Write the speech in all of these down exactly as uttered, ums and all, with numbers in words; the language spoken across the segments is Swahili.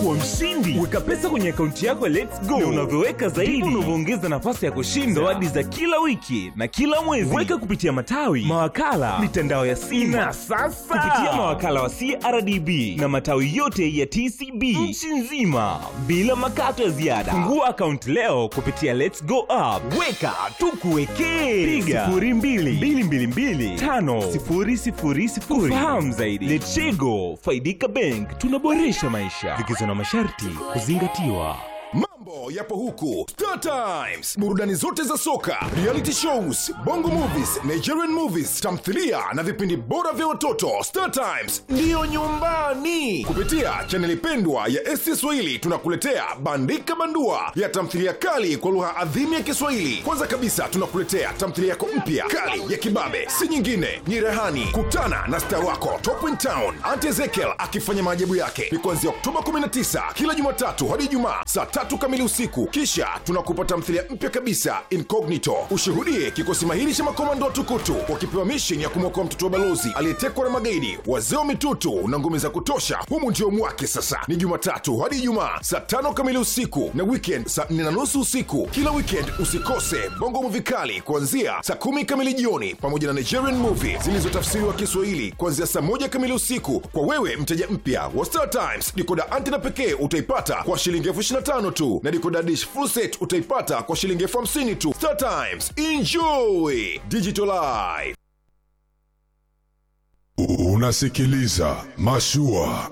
kuwa mshindi. Weka pesa kwenye akaunti yako Let's Go, na unavyoweka zaidi unavyoongeza nafasi ya kushinda zawadi za kila wiki na kila mwezi. Weka kupitia matawi, mawakala, mitandao ya simu, na sasa kupitia mawakala wa C R D B na matawi yote ya T C B nchi nzima bila makato ya ziada. Fungua account leo kupitia Let's Go app. Weka tukuwekee. Piga sifuri mbili mbili mbili mbili tano sifuri sifuri sifuri. Fahamu zaidi. Let's Go, Faidika Bank, tunaboresha maisha. Vigezo na masharti kuzingatiwa. Mambo yapo huku Star Times, burudani zote za soka, reality shows, bongo movies, Nigerian movies, tamthilia na vipindi bora vya watoto. Star Times ndiyo nyumbani. Kupitia chaneli pendwa ya S T Swahili tunakuletea Bandika Bandua ya tamthilia kali kwa lugha adhimu ya Kiswahili. Kwanza kabisa tunakuletea tamthilia yako mpya kali ya kibabe, si nyingine ni Rehani. Kutana na star wako Top in Town Aunt Ezekiel akifanya maajabu yake. Ni kuanzia Oktoba kumi na tisa kila Jumatatu hadi Ijumaa saa tatu kamili usiku. Kisha tunakupa tamthilia mpya kabisa Incognito. Ushuhudie kikosi mahiri cha makomando tukutu wakipewa mission ya kumwokoa mtoto wa balozi aliyetekwa na magaidi, wazee wa mitutu na ngome za kutosha. Humu ndio mwake sasa. Ni Jumatatu hadi Ijumaa saa tano kamili usiku na weekend saa nne na nusu usiku. Kila weekend usikose bongo movie kali kuanzia saa kumi kamili jioni, pamoja na Nigerian movie zilizotafsiriwa Kiswahili kuanzia saa moja kamili usiku. Kwa wewe mteja mpya wa Star Times, decoder antena pekee utaipata kwa shilingi elfu ishirini na tano tu, na decoder dish full set utaipata kwa shilingi elfu hamsini tu. Star Times, enjoy digital life. Unasikiliza Mashua.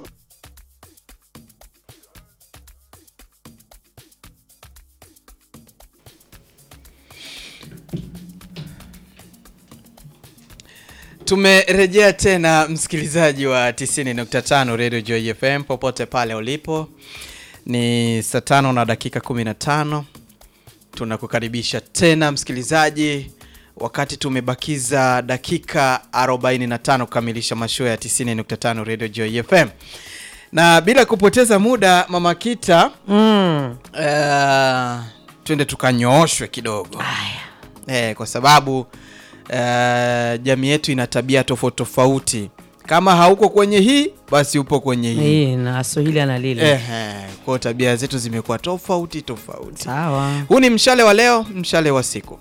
Tumerejea tena msikilizaji wa tisini nukta tano Radio Joy F M popote pale ulipo. Ni saa tano na dakika kumi na tano. Tunakukaribisha tena msikilizaji, wakati tumebakiza dakika arobaini na tano kukamilisha mashua ya tisini nukta tano Radio Joy F M. Na bila kupoteza muda Mama Kita, mm. uh, twende tukanyooshwe kidogo. Aya. Eh, kwa sababu uh, jamii yetu ina tabia tofauti tofauti. Kama hauko kwenye hii basi upo kwenye hii. Eh, na Swahili ana lile. Ehe, kwa tabia zetu zimekuwa tofauti tofauti. Sawa. Huu ni mshale wa leo, mshale wa siku.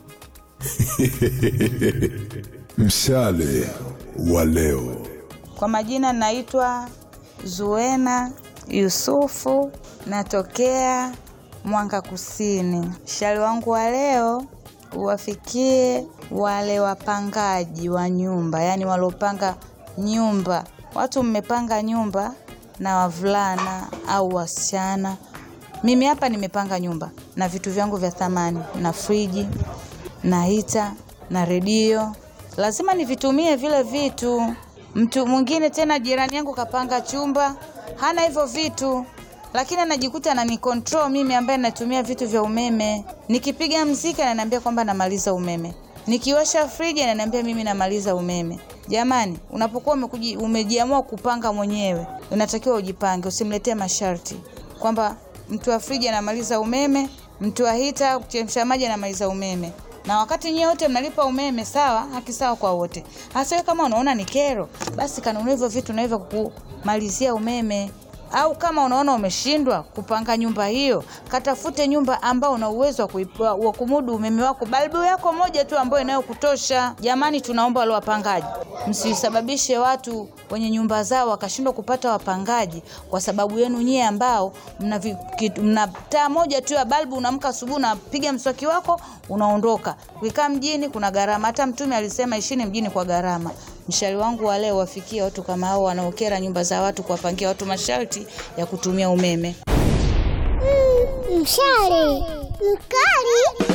Mshale wa leo. Kwa majina naitwa Zuena Yusufu, natokea Mwanga Kusini. Mshale wangu wa leo uwafikie wale wapangaji wa nyumba, yani walopanga nyumba. Watu mmepanga nyumba na wavulana au wasichana. Mimi hapa nimepanga nyumba na vitu vyangu vya thamani, na friji, na hita, na redio. Lazima nivitumie vile vitu. Mtu mwingine tena jirani yangu kapanga chumba, hana hivyo vitu, lakini anajikuta anani control mimi ambaye natumia vitu vya umeme. Nikipiga muziki ananiambia kwamba namaliza umeme. Nikiwasha friji ananiambia mimi namaliza umeme. Jamani, unapokuwa umekuji umejiamua kupanga mwenyewe, unatakiwa ujipange, usimletee masharti kwamba mtu wa friji anamaliza umeme, mtu wa hita kuchemsha maji anamaliza umeme. Na wakati nyewe wote mnalipa umeme sawa, haki sawa kwa wote. Hasa kama unaona ni kero, basi kanunua hivyo vitu na hivyo kumalizia umeme. Au kama unaona umeshindwa kupanga nyumba hiyo, katafute nyumba ambao una uwezo wa kumudu umeme wako, balbu yako moja tu ambayo inayokutosha. Jamani, tunaomba wale wapangaji, msisababishe watu wenye nyumba zao wakashindwa kupata wapangaji kwa sababu yenu nyie ambao mna mna taa moja tu ya balbu. Unaamka asubuhi unapiga mswaki wako unaondoka. Ukikaa mjini kuna gharama, hata Mtume alisema ishini mjini kwa gharama. Mshale wangu wa leo wafikie watu kama hao wanaokera nyumba za watu kuwapangia watu masharti ya kutumia umeme. Mm, mshale mkali.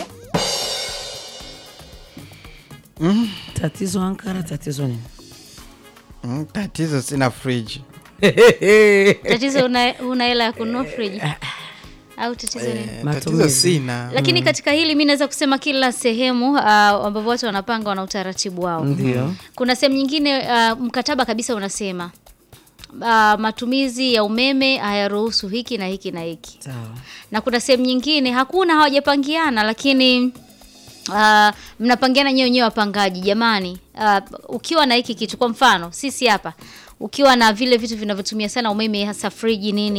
Mm, tatizo Ankara, tatizo nini? Mm, tatizo sina fridge. Tatizo una una hela ya kununua fridge. Au tatizo nini? E, tatizo sina. Lakini katika hili mimi naweza kusema kila sehemu uh, ambapo watu wanapanga wana utaratibu wao. Ndio. Kuna sehemu nyingine uh, mkataba kabisa unasema uh, matumizi ya umeme hayaruhusu hiki na hiki na hiki. Sawa. Na kuna sehemu nyingine hakuna, hawajapangiana, lakini uh, mnapangiana nyewe nyewe wapangaji. Jamani, uh, ukiwa na hiki kitu, kwa mfano sisi hapa, ukiwa na vile vitu vinavyotumia sana umeme hasa friji nini,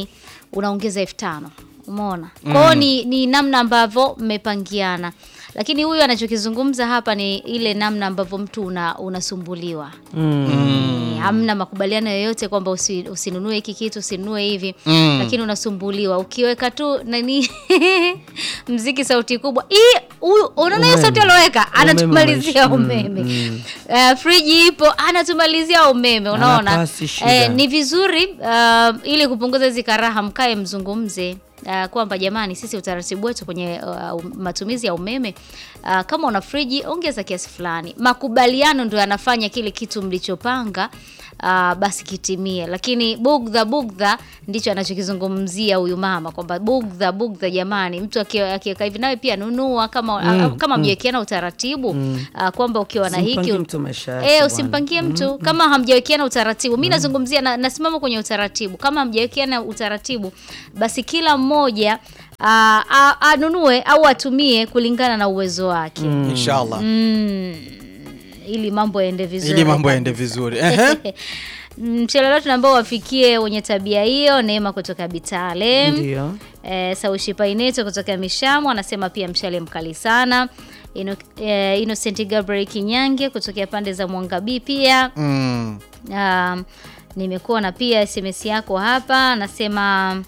unaongeza elfu tano. Umeona? Kwa hiyo ni, ni namna ambavyo mmepangiana. Lakini huyu anachokizungumza hapa ni ile namna ambavyo mtu una, unasumbuliwa. Mm. Hamna makubaliano yoyote kwamba usi, usinunue hiki kitu, usinunue hivi. Mm. Lakini unasumbuliwa. Ukiweka tu nani mziki sauti kubwa. Hii huyu unaona hiyo sauti aloweka anatumalizia umeme. Mm. Uh, friji ipo anatumalizia umeme, unaona? Eh, ni vizuri uh, ili kupunguza hizo karaha mkae mzungumze. Uh, kwamba jamani sisi utaratibu wetu kwenye uh, matumizi ya umeme uh, kama una friji ongeza kiasi fulani. Makubaliano ndio yanafanya kile kitu mlichopanga uh, basi kitimie. Lakini bugdha bugdha ndicho anachokizungumzia huyu mama kwamba bugdha bugdha jamani, mtu akiweka hivi nawe pia nunua kama mm, uh, kama mm. mjewekeana utaratibu mm. uh, kwamba ukiwa na hiki eh usimpangie mtu mm, kama hamjawekeana utaratibu. Mimi mm. nazungumzia na, nasimama kwenye utaratibu. Kama hamjawekeana utaratibu basi kila mmoja anunue au atumie kulingana na uwezo wake. Mm. Inshallah. Mm. Ili mambo yaende vizuri. Ili mambo yaende vizuri. Ehe. Mchele leo tunaambao wafikie wenye tabia hiyo. Neema kutoka Bitale. Ndio. Eh, Saushi Paineto kutoka Mishamu anasema pia mshale mkali sana. Ino, eh, Innocent Gabriel Kinyange kutoka pande za Mwangabii pia. Mm. Um, nimekuwa na pia S M S yako hapa anasema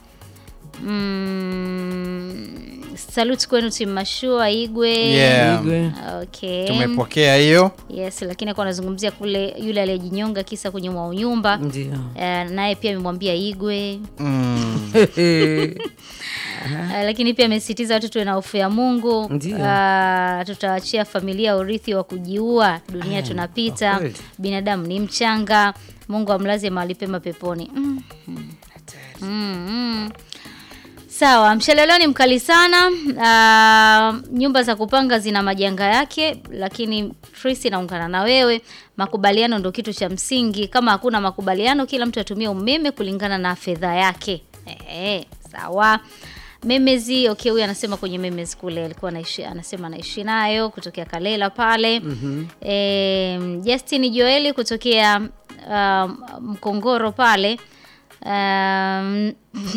Mm, salute kwenu timu Mashua Igwe. Yeah. Igwe. Okay. Tumepokea hiyo. Yes, lakini kwa anazungumzia kule yule aliyejinyonga kisa kwenye mwa nyumba. Ndio. Eh, naye pia amemwambia Igwe. Mm. uh, lakini pia amesisitiza watu tuwe na hofu ya Mungu. Uh, tutaachia familia urithi wa kujiua. Dunia tunapita. Okay. Binadamu ni mchanga. Mungu amlaze mahali pema peponi. Mm. Mm. Mm. Sawa, mshale leo ni mkali sana. Uh, nyumba za kupanga zina majanga yake, lakini Tracy naungana na wewe. Makubaliano ndio kitu cha msingi. Kama hakuna makubaliano kila mtu atumie umeme kulingana na fedha yake. Eh, sawa. Memezi, okay, huyu anasema kwenye Memezi kule alikuwa anaishi, anasema anaishi nayo kutokea Kalela pale. Mm-hmm. Eh, Justin Joeli kutokea uh, Mkongoro pale. Um,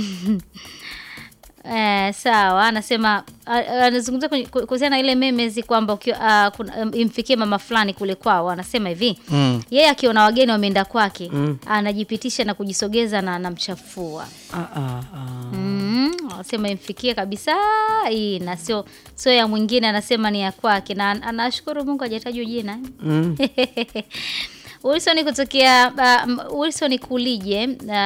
Eh, sawa anasema anazungumza kuhusiana ile memezi kwamba uh, imfikie mama fulani kule kwao. Anasema hivi mm. yeye akiona wageni wameenda kwake mm. anajipitisha na kujisogeza na anamchafua. Ah ah ah. Mm, anasema imfikie kabisa hii na sio sio ya mwingine, anasema ni ya kwake na anashukuru Mungu hajatajwa jina. Mm. Wilson kutokea uh, Wilson Kulije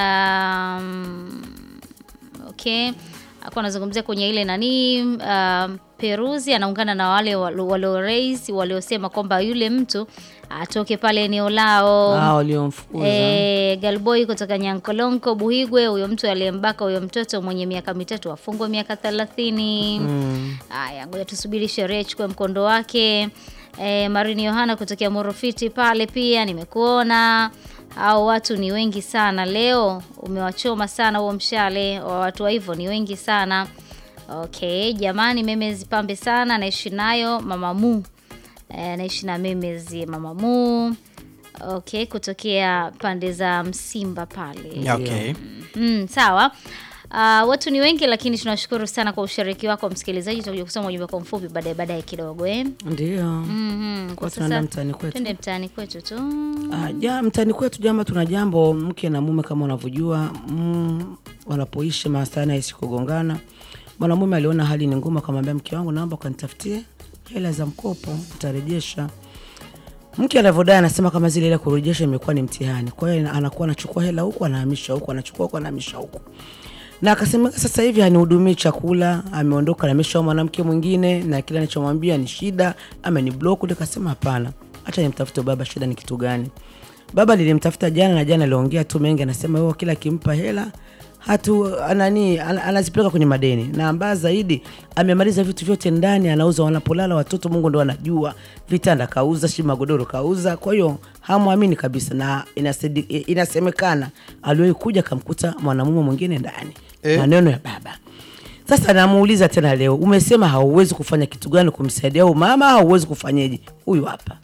um, okay. Kwa anazungumzia kwenye ile nani uh, Peruzi anaungana na wale walio raise waliosema kwamba yule mtu atoke pale eneo lao. Ah, waliomfukuza. Eh, Galboy kutoka Nyankolonko Buhigwe, huyo mtu aliyembaka huyo mtoto mwenye miaka mitatu afungwe miaka thelathini. Mm. Haya, ngoja tusubiri sheria ichukue mkondo wake. Eh, Marini Yohana kutokea Morofiti pale pia nimekuona. Hao watu ni wengi sana leo, umewachoma sana huo mshale wa watu wa hivyo ni wengi sana. Okay, jamani Memezi pambe sana naishi nayo Mama Mu. Eh, naishi na Memezi Mama Mu. Okay, kutokea pande za Msimba pale. Okay. Mm, sawa. Uh, watu ni wengi lakini tunashukuru sana kwa ushiriki wako msikilizaji. Tutakuja kusoma ujumbe kwa mfupi baadaye baadaye kidogo eh. Ndio. Mhm. Kwa sasa mtani kwetu. Twende mtani kwetu tu. Ah, ja mtani kwetu jamba tuna jambo mke na mume kama unavyojua mm, wanapoishi mahusiano yasikogongana. Mwanamume aliona hali ni ngumu akamwambia mke wangu naomba kanitafutie hela za mkopo utarejesha. Mke anavodai anasema kama zile hela kurejesha imekuwa ni mtihani. Kwa hiyo anakuwa anachukua hela huko anahamisha huko anachukua huko anahamisha huko. Na akasema sasa hivi hanihudumii chakula, ameondoka na ameshaoa mwanamke mwingine na kila anachomwambia ni shida, ameni block. Ndio akasema hapana, acha nimtafute baba, shida ni kitu gani? Baba nilimtafuta jana na jana aliongea tu mengi, anasema wewe kila kimpa hela hatu anani anazipeleka kwenye madeni, na mbaya zaidi amemaliza vitu vyote ndani, anauza wanapolala watoto, Mungu ndo anajua, vitanda kauza, shi magodoro kauza. Kwa hiyo hamwamini kabisa, na inasedi, inasemekana aliwahi kuja kamkuta mwanamume mwingine ndani. Eh. Maneno ya baba. Sasa namuuliza tena leo, umesema hauwezi kufanya kitu gani kumsaidia au mama, hauwezi kufanyaje? Huyu hapa.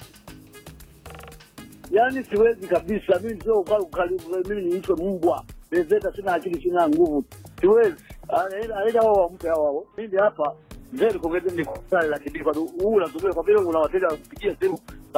Yaani siwezi kabisa, mimi sio karibu, mimi ni mtu mbwa. Bezeta sina akili, sina nguvu. Siwezi. Anaenda wao mpe hao. Mimi hapa ndio kuongeza ni kusali lakini kwa huu unazungumza kwa vile una wateja kupigia simu.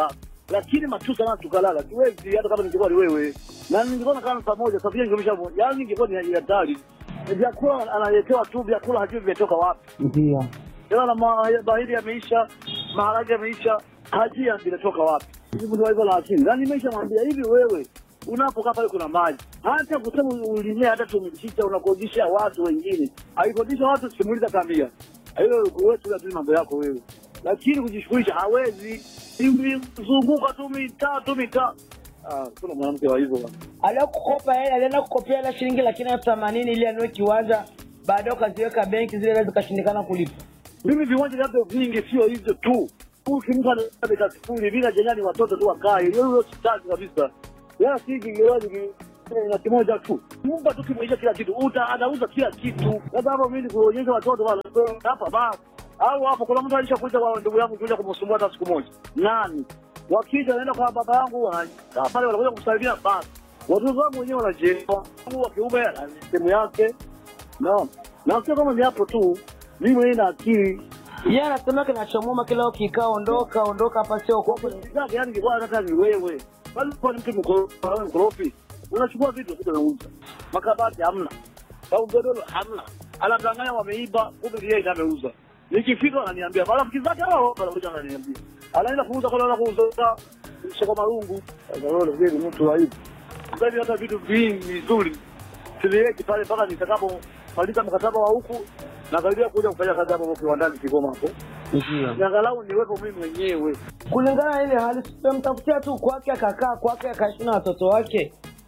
Lakini matusa na tukalala. Siwezi hata kama ningekuwa ni wewe. Na ningekuwa kama pamoja sasa hivi ningemsha moja. Yaani ningekuwa ni hatari. Vyakula analetewa tu vyakula hajui vimetoka wapi. Ndio. Tena na mahindi yameisha, maharage yameisha, hajui yanatoka wapi. Hivi ndio hivyo la akili. Na nimeshamwambia hivi wewe unapokaa pale kuna maji. Hata kusema ulimea hata tumchicha unakodisha watu wengine. Haikodisha watu simuliza kamia. Hiyo wewe tu ndio mambo yako wewe. Lakini kujishughulisha hawezi. Hivi zunguka tu mitaa tu mitaa. Ah, kuna mwanamke wa hivyo bwana. Aliyokukopa hela, alienda kukopea hela shilingi laki na themanini ili anue kiwanja, baadaye kaziweka benki zile hela zikashindikana kulipa. Mimi viwanja vyangu vingi sio hivyo tu. Ukimpa anabeba sifuri bila jengani watoto tu wakae. Hiyo sitaki kabisa. Yeye siji kiwanja na kimoja tu. Mumba tu kimeisha kila kitu. Uta anauza kila kitu. Sasa hapo mimi kuonyesha watoto wala hapa basi. Au hapo kuna mtu alishakuja kwa ndugu yangu kuja kumsumbua hata siku moja. Nani? Wakija wanaenda kwa baba yangu pale wanakuja kumsalimia basi. Watoto wangu wenyewe wanajenga. Wa kiume ana sehemu yake. No. Na sio kama ni hapo tu. Mimi mwenyewe na akili. Yeye anasema kinachomuma kila ukikaa ondoka ondoka hapa sio kwako. Yaani kwa hata ni wewe. Bali kwa mtu mkorofi. Unachukua vitu vitu unauza. Makabati hamna. Au godoro hamna. Anadanganya wameiba, kumbe yeye ndiye ameuza. Nikifika ananiambia, "Bala mkizake hao wanakuja ananiambia." Anaenda kuuza kwa anaenda kuuza soko marungu. Sasa vile mtu wa hivi. Sasa hata vitu vingi vizuri. Siweki pale mpaka nitakapo maliza mkataba wa huku na karibia kuja kufanya kazi hapo kiwandani Kigoma hapo. Ndio. Angalau niwepo mimi mwenyewe. Kulingana ile hali tutamtafutia tu kwake akakaa kwake akaishi na watoto wake.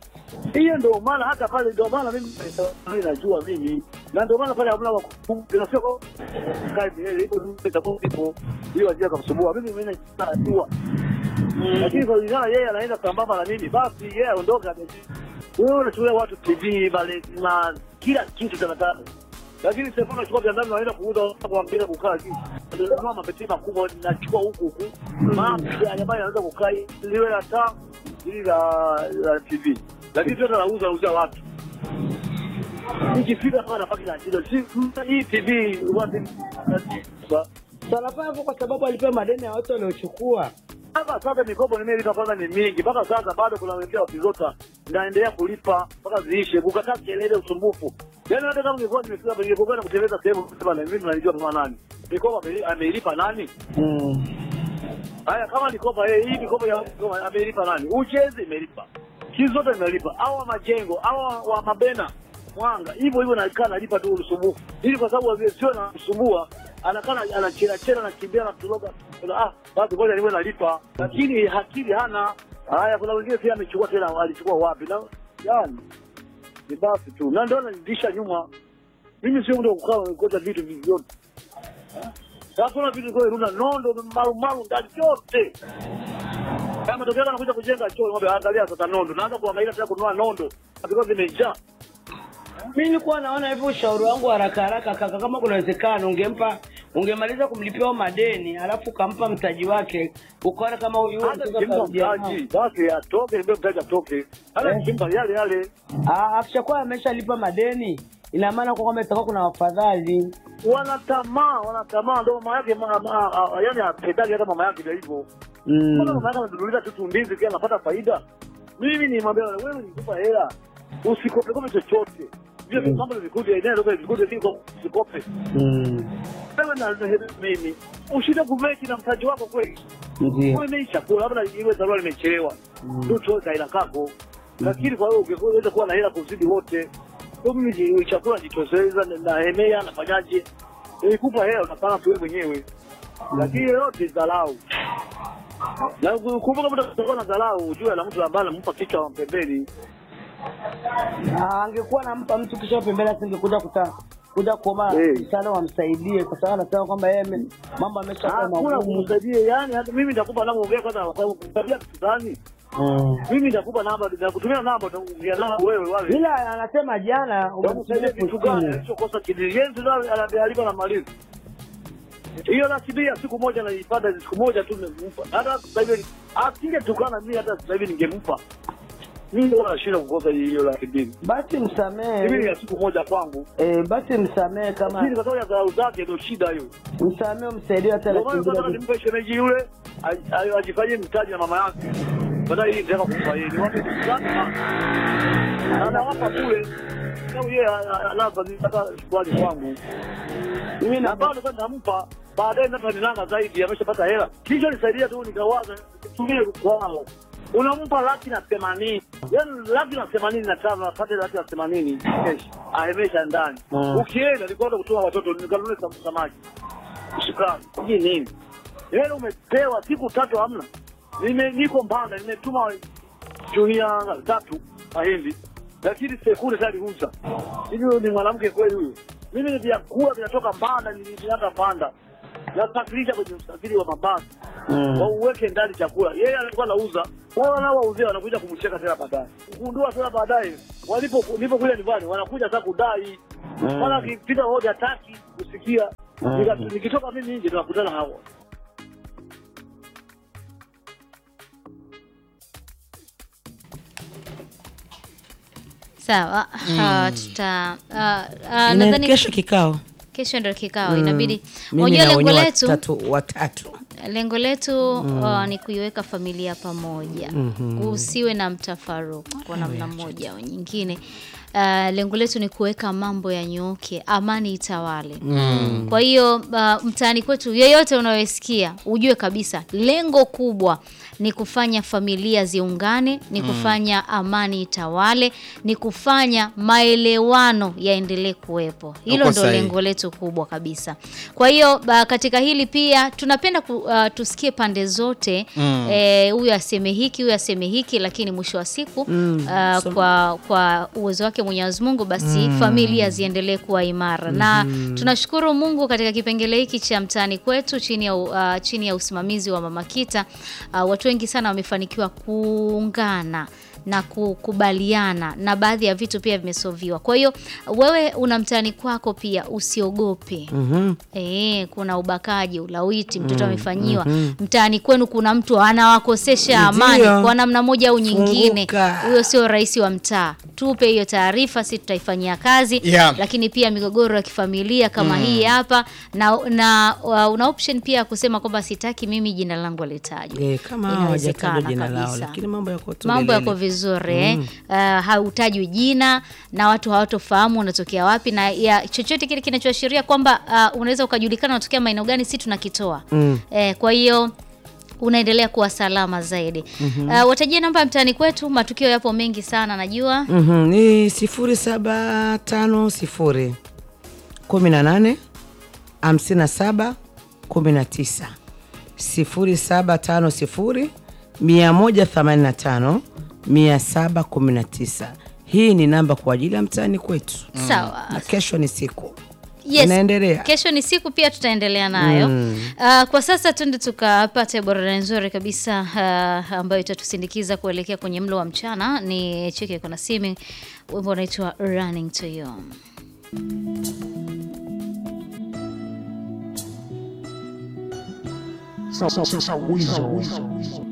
Hiyo ndio maana hata pale ndio maana mimi najua mimi. Na ndio maana pale hamna kuna sio kazi ile ipo itakuwa ipo hiyo ajira kumsumbua. Mimi mwenyewe najua. Lakini kwa vijana yeye anaenda sambamba na mimi basi yeye aondoka. Wewe unachukua watu T V bale na kila kitu tunataka. Lakini sasa unachukua vya ndani unaenda kuuza kwa mpira kukaa hivi. Ndio mama betima makubwa nachukua huku huku. Mama ambaye anaweza kukaa liwe la taa ili la T V. Lakini sasa anauza uza watu. Nikifika hapa napaki na shida. Si hii T V watu sana hapo kwa sababu alipewa madeni ya watu waliochukua. Hapa sasa mikopo nimelipa kwanza ni mingi. Mpaka sasa bado kuna wengine wakizota naendelea kulipa mpaka ziishe. Kukataa kelele usumbufu. Yaani hata kama nilikuwa nimefika hapa nilikuwa kuteleza sehemu kusema na mimi najua kama nani. Mikopo ameilipa nani? Mm. Haya kama nikopa yeye hii mikopo ya ameilipa nani? Uchezi imelipa. Hizo zote imelipa. Au majengo, au wa mabena, Mwanga. Hivyo hivyo nakaa nalipa tu usumbufu. Ili kwa sababu wazee sio na kusumbua, anakaa anachela chela na kimbia na tuloga. Ah, basi ngoja niwe nalipa. Lakini hakili hana. Haya kuna wengine pia amechukua tena alichukua wapi? Na yani ni basi tu. Na ndio ananidisha nyuma. Mimi sio mtu kukaa kukosa vitu vyote. Sasa kuna vitu kwa runa nondo maru maru ndani yote. Kama tokea anakuja kujenga choo ng'ombe angalia sasa nondo. Naanza kuangalia tena kununua nondo. Because zimejaa. Mimi nilikuwa naona hivyo ushauri wangu haraka haraka kaka kama kuna uwezekano ungempa ungemaliza kumlipia madeni alafu kampa mtaji wake ukaona kama huyu mtaji basi atoke ndio mtaji atoke. Hata kimpa yale yale. Ah akishakuwa ameshalipa madeni ina maana kwa kwamba itakuwa kuna wafadhali. Wanatamaa, wanatamaa ndio mama yake yaani apendali hata mama yake ndio hivyo. Mm. Mbona mama yake anaduduliza tu tundizi kia anapata faida? Mimi ni mwambia wewe nikupa hela. Usikope kope chochote. Vile mm. mambo vikundi ya ndio vikundi viko usikope. Mm. Wewe na mimi ushinde kumeki na mtaji wako kweli. Ndio. Wewe ni chakula labda iwe dharura imechelewa. Ndio tu hela kako. Lakini kwa hiyo ungeweza kuwa na hela kuzidi wote. Kwa mimi chakula jitosheleza na hemea nafanyaje? Nilikupa hela unapanga tu wewe mwenyewe. Lakini yote dharau. Na kumbuka mtu atakuwa na dharau ujue na mtu ambaye anampa kichwa pembeni. Ah angekuwa nampa mtu kichwa pembeni asingekuja kuta kuja kuomba msaada wamsaidie kwa sababu anasema kwamba yeye mambo ameshakuwa magumu. Hakuna kumsaidia yani hata mimi nitakupa namba ongea kwanza kwa tabia kitani. Mm. Mimi nitakupa namba nitakutumia namba utaongea nao wewe wale. Bila anasema jana umemsaidia kitu gani alichokosa kidilienzi ndio analipa na malipo. Hiyo nasibia siku moja naipata siku moja tu nimempa. Hata sasa hivi asingetukana mimi hata sasa hivi ningempa. Mimi ndio nashinda kukosa hiyo laki mbili. Basi msamehe. Mimi ni siku moja kwangu. Eh, basi msamehe kama. Mimi kwa sababu ya dharau zake ndio shida hiyo. Msamehe umsaidie hata laki mbili. Ndio maana nimpe shemeji yule ajifanyie mtaji na mama yake. Baadaye hii ndio kumfanyia. Ni wapi sana. Na hapa kule kama yeye anaanza hata shukrani kwangu. Mimi na bado sasa nampa baadaye ndio ninanga zaidi ameshapata hela. Kisha nisaidia tu nikawaza tumie kwao. Unampa laki na themanini. Yaani laki na themanini na tano apate laki na themanini kesho. Ahemesha ndani. Mm. Ukienda nikaenda kutoa watoto nikanunue samaki. Shukrani. Hii nini? Yaani umepewa siku tatu hamna. Nime niko Mbanda nimetuma junia tatu mahindi. Lakini sekunde sasa aliuza. Hivi ni mwanamke kweli huyo? Mimi ni vyakula vinatoka Mbanda nilianza Mbanda. Na safirisha kwenye usafiri wa mabasi. Mm. Kwa uweke ndani chakula. Yeye alikuwa anauza. Wao nao wauzao wanakuja kumcheka tena baadaye. Kugundua tena baadaye walipo nilipokuja nyumbani wanakuja sasa kudai. Mm. Wala kipita hoja hataki kusikia. Mm. Nikitoka mimi nje tunakutana hao. Sawa. Mm. Uh, tuta uh, uh, nadhani kesho kikao. Kesho ndio kikao. Mm. Inabidi unajua lengo letu watatu watatu. Lengo letu mm. uh, ni kuiweka familia pamoja. Mm-hmm. Usiwe na mtafaruku kwa namna moja au nyingine. Uh, lengo letu ni kuweka mambo yanyooke, amani itawale. Mm. Kwa hiyo uh, mtaani kwetu yeyote unayosikia ujue kabisa lengo kubwa ni kufanya familia ziungane, ni kufanya mm. amani itawale, ni kufanya maelewano yaendelee kuwepo. Hilo ndio lengo letu kubwa kabisa. Kwa hiyo uh, katika hili pia tunapenda ku, uh, tusikie pande zote, mm. eh, huyu aseme hiki, huyu aseme hiki, lakini mwisho wa siku mm. uh, so, kwa kwa uwezo wake Mwenyezi Mungu basi mm. familia ziendelee kuwa imara. Mm. Na tunashukuru Mungu katika kipengele hiki cha mtaani kwetu chini ya uh, chini ya usimamizi wa Mama Kita, uh, watu wengi sana wamefanikiwa kuungana na kukubaliana na baadhi ya vitu pia vimesolviwa. Kwa hiyo wewe una mtaani kwako pia usiogope. Mm-hmm. Eh, kuna ubakaji, ulawiti, mtoto amefanyiwa. Mm-hmm. Mtaani kwenu kuna mtu anawakosesha amani kwa namna moja au nyingine. Huyo sio rais wa mtaa. Tupe hiyo taarifa, sisi tutaifanyia kazi. Yeah. Lakini pia migogoro ya kifamilia kama mm. hii hapa na na uh, una option pia kusema kwamba sitaki mimi jina langu litajwe. Eh, kama hawajataja jina lao, lakini mambo yako tu. Mambo yako vizuri. Mm. Uh, hautajwi jina na watu hawatofahamu unatokea wapi na ya chochote kile kinachoashiria kwamba uh, unaweza ukajulikana unatokea maeneo gani, si tunakitoa. Mm. Eh, kwa hiyo unaendelea kuwa salama zaidi. Mm-hmm. Uh, watajie namba ya mtaani kwetu, matukio yapo mengi sana najua. Mhm. Ni sifuri saba tano sifuri kumi na nane hamsini na saba kumi na tisa. sifuri saba tano sifuri mia moja themanini na tano mia saba kumi na tisa. Hii ni namba kwa ajili ya mtaani kwetu. Mm. Sawa. Na kesho ni siku. Yes, inaendelea. Kesho ni siku pia tutaendelea nayo. Mm. Uh, kwa sasa tunde tukapate burudani nzuri kabisa uh, ambayo itatusindikiza kuelekea kwenye mlo wa mchana. Ni Cheke Kona Simi, wimbo unaitwa Running to You. So, so, so, so, weasel.